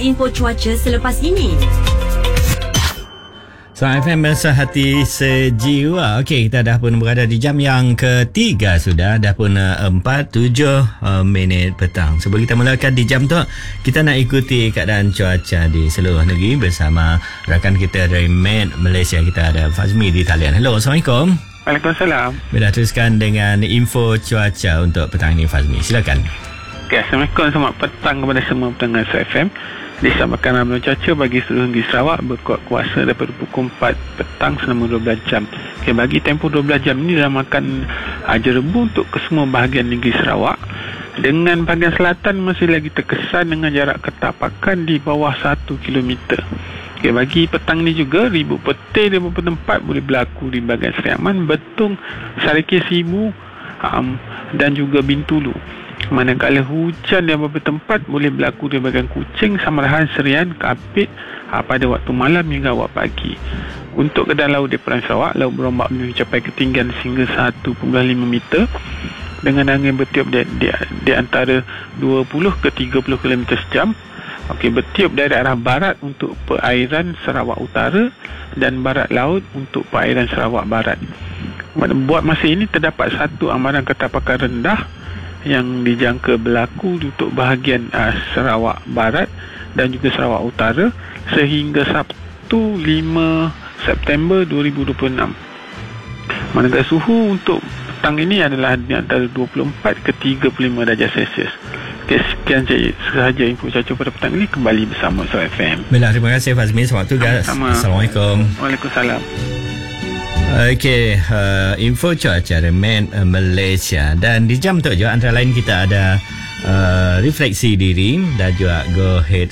info cuaca selepas ini. Selamat FM Bersah Hati Sejiwa. Okey, kita dah pun berada di jam yang ketiga sudah. Dah pun 4:07 minit petang. Sebelum kita mulakan di jam tu, kita nak ikuti keadaan cuaca di seluruh negeri bersama rakan kita dari Met Malaysia. Kita ada Fazmi di talian. Hello, Assalamualaikum. Waalaikumsalam. Bila teruskan dengan info cuaca untuk petang ini, Fazmi. Silakan. Okay, Assalamualaikum. Selamat petang kepada semua pendengar FM. Disampaikan ramalan cuaca bagi seluruh negeri Sarawak berkuat kuasa daripada pukul 4 petang selama 12 jam. Okay, bagi tempoh 12 jam ini diramakan jerebu untuk ke semua bahagian negeri Sarawak. Dengan bahagian selatan masih lagi terkesan dengan jarak ketapakan di bawah 1 km. Okay, bagi petang ini juga ribut petir di beberapa tempat boleh berlaku di bahagian Seriaman, Betung, Sarikih, Sibu dan juga Bintulu. Manakala hujan di beberapa tempat boleh berlaku di bahagian Kuching, Samarahan, Serian, Kapit pada waktu malam hingga awal pagi. Untuk keadaan laut di Perairan Sarawak, laut berombak mencapai ketinggian sehingga 1.5 meter dengan angin bertiup di antara 20 ke 30 km sejam. Okey, bertiup dari arah barat untuk perairan Sarawak Utara dan barat laut untuk perairan Sarawak Barat. Buat masa ini terdapat satu amaran ketapakan rendah yang dijangka berlaku untuk bahagian Sarawak Barat dan juga Sarawak Utara sehingga Sabtu 5 September 2026. Manakala suhu untuk petang ini adalah di antara 24 ke 35 darjah Celsius. Okay, sekian sahaja info cuaca pada petang ini. Kembali bersama Sarawak FM. Baiklah, terima kasih Fazmi. Selamat tugas. Assalamualaikum. Waalaikumsalam. Okey, info cuaca Met Malaysia. Dan di jam tu juga antara lain kita ada refleksi diri dan juga go ahead